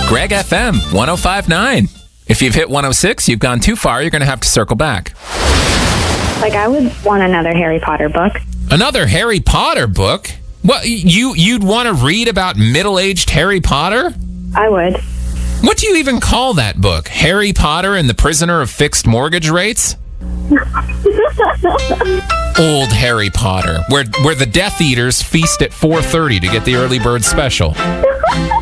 Greg FM 105.9. If you've hit 106, you've gone too far. You're going to have to circle back. Like, I would want another Harry Potter book. Another Harry Potter book? What, you'd want to read about middle-aged Harry Potter? I would. What do you even call that book? Harry Potter and the Prisoner of Fixed Mortgage Rates? Old Harry Potter, where the Death Eaters feast at 4:30 to get the early bird special.